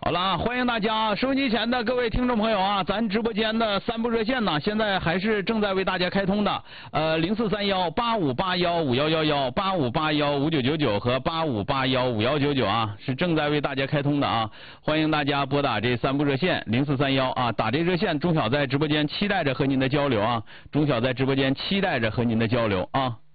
好了啊，欢迎大家收音机前的各位听众朋友啊，咱直播间的3部热线呢，现在还是正在为大家开通的，043185815111，85815999和85815199啊，是正在为大家开通的啊，欢迎大家拨打这3部热线，0431啊，打这热线，钟晓在直播间期待着和您的交流啊，钟晓在直播间期待着和您的交流啊。